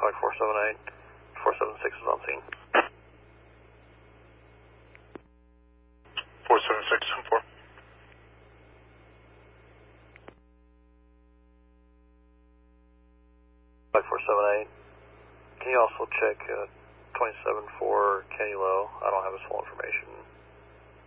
Flight 478, 476 is on scene. 476, 4. Flight 478, can you also check 27 for Kenny Low? I don't have his full information.